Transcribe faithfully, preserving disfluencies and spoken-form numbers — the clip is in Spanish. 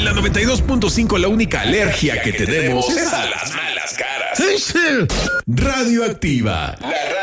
la noventa y dos punto cinco la única alergia que tenemos es a las malas caras. Radioactiva. La